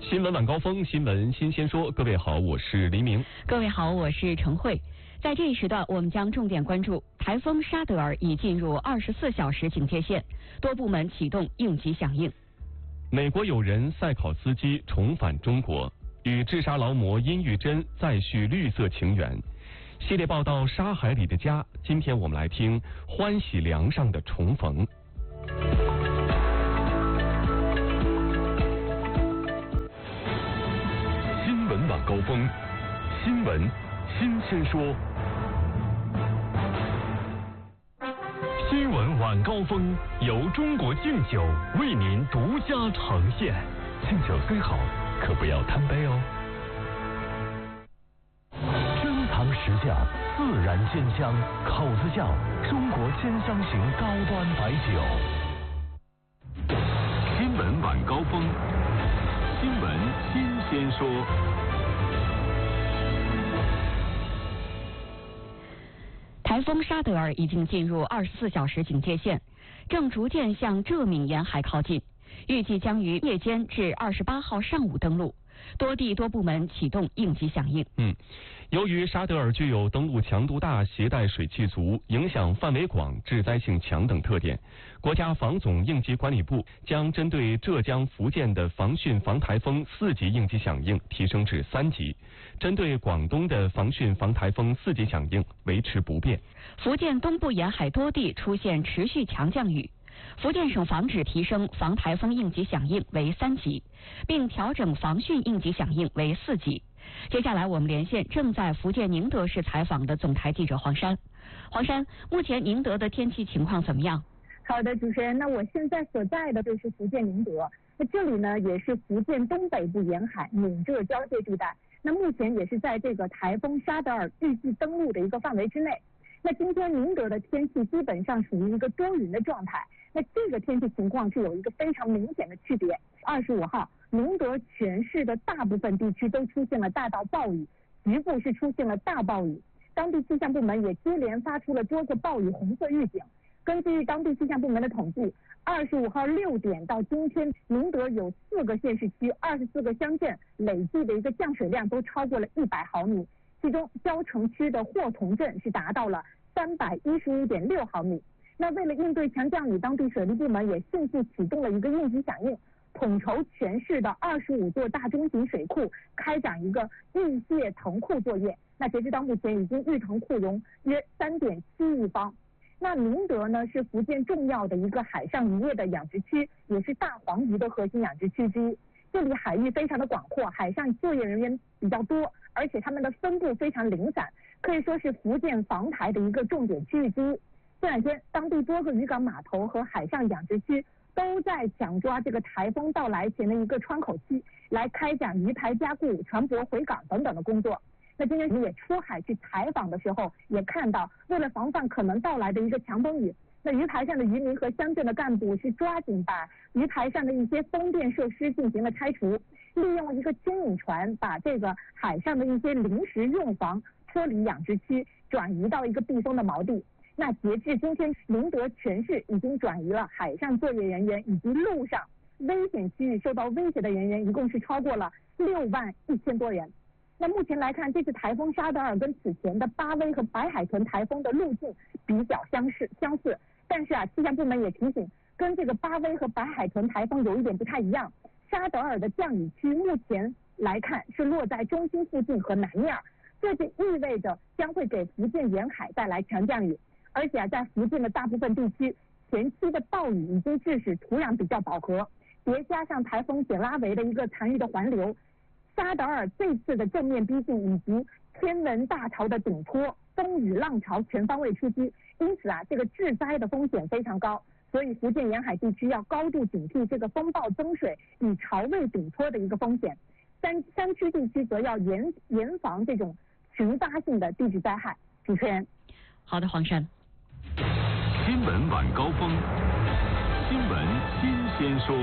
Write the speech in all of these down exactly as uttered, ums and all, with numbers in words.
新闻晚高峰，新闻新鲜说。各位好，我是黎明。 各位好，我是陈慧。在这一时段，我们将重点关注台风沙德尔已进入二十四小时警戒线，多部门启动应急响应。 美国友人赛考斯基重返中国，与治沙劳模殷玉珍再续绿色情缘。系列报道《沙海里的家》，今天我们来听欢喜梁上的重逢。新闻晚高峰，新闻新鲜说。新闻晚高峰由中国敬酒为您独家呈现。敬酒虽好，可不要贪杯哦。珍藏石窖，自然鲜香，口子窖，中国鲜香型高端白酒。新闻晚高峰，新闻新鲜说。 台风沙德尔已经进入二十四小时警戒线，正逐渐向浙闽沿海靠近，预计将于夜间至二十八号上午登陆。多地多部门启动应急响应。 嗯，由于沙德尔具有登陆强度大、携带水汽足、影响范围广、致灾性强等特点，国家防总应急管理部将针对浙江、福建的防汛防台风四级应急响应提升至三级，针对广东的防汛防台风四级响应维持不变。 福建东部沿海多地出现持续强降雨。福建省防指提升防台风应急响应为三级，并调整防汛应急响应为四级。接下来我们连线正在福建宁德市采访的总台记者黄山。黄山，目前宁德的天气情况怎么样？ 好的，主持人，那我现在所在的就是福建宁德，那这里呢也是福建东北部沿海闽浙交界地带，那目前也是在这个台风沙德尔预计登陆的一个范围之内。那今天宁德的天气基本上属于一个多云的状态，那这个天气情况是有一个非常明显的区别。二十五号，宁德全市的大部分地区都出现了大到暴雨，局部是出现了大暴雨。当地气象部门也接连发出了多个暴雨红色预警。根据当地气象部门的统计，二十五号六点到今天，宁德有四个县市区、二十四个乡镇累计的一个降水量都超过了一百毫米。其中，蕉城区的霍同镇是达到了三百一十五点六毫米。那为了应对强降雨，当地水利部门也迅速启动了一个应急响应，统筹全市的二十五座大中型水库开展一个预泄腾库作业。那截止到目前，已经预腾库容约三点七亿方。那宁德呢是福建重要的一个海上渔业的养殖区，也是大黄鱼的核心养殖区之一。这里海域非常的广阔，海上作业人员比较多，而且他们的分布非常零散，可以说是福建防台的一个重点区域之一。这两天，当地多个渔港码头和海上养殖区都在抢抓这个台风到来前的一个窗口期，来开展鱼排加固、船舶回港等等的工作。那今天我们也出海去采访的时候，也看到，为了防范可能到来的一个强风雨，那鱼排上的渔民和乡镇的干部是抓紧把鱼排上的一些风电设施进行了拆除，利用一个牵引船把这个海上的一些临时用房脱离养殖区，转移到一个避风的锚地。那截至今天，宁德全市已经转移了海上作业人员以及陆上危险区域受到威胁的人员，一共是超过了六万一千多人。那目前来看，这次台风沙德尔跟此前的巴威和白海豚台风的路径比较相似相似，但是啊，气象部门也提醒，跟这个巴威和白海豚台风有一点不太一样，沙德尔的降雨区目前来看是落在中心附近和南面，这就意味着将会给福建沿海带来强降雨。而且啊，在福建的大部分地区，前期的暴雨已经致使土壤比较饱和，叠加上台风简拉维的一个残余的环流，沙德尔这次的正面逼近以及天文大潮的顶托，风雨浪潮全方位出击，因此啊，这个致灾的风险非常高。所以福建沿海地区要高度警惕这个风暴增水与潮位顶托的一个风险。山山区地区则要严严防这种群发性的地质灾害。主持人， 好的，黄山。 新闻晚高峰，新闻新鲜说。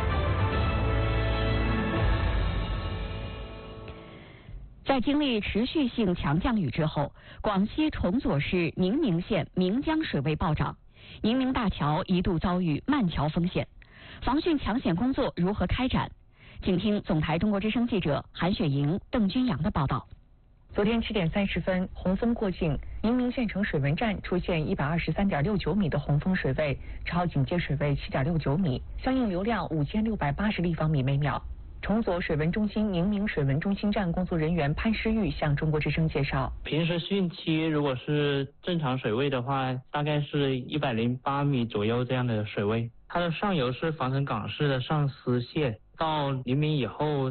在经历持续性强降雨之后，广西崇左市宁明县岷江水位暴涨，宁明大桥一度遭遇漫桥风险。防汛抢险工作如何开展？ 请听总台中国之声记者韩雪莹、邓君阳的报道。 昨天七点三十分，洪峰过境，宁明县城水文站出现一百二十三点六九米的洪峰水位，超警戒水位七点六九米，相应流量五千六百八十立方米每秒。崇左水文中心宁明水文中心站工作人员潘诗玉向中国之声介绍， 平时汛期如果是正常水位的话，大概是一百零八米左右这样的水位。它的上游是防城港市的上思线，到黎明以后